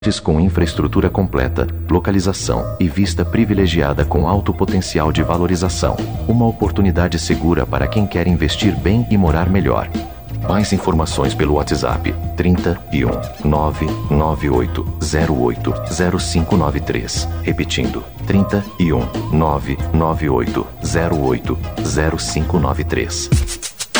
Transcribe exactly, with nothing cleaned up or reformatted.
com infraestrutura completa, localização e vista privilegiada com alto potencial de valorização. Uma oportunidade segura para quem quer investir bem e morar melhor. Mais informações pelo WhatsApp trinta e um, nove nove oito zero oito zero cinco nove três. Repetindo, trinta e um, nove nove oito zero oito zero cinco nove três.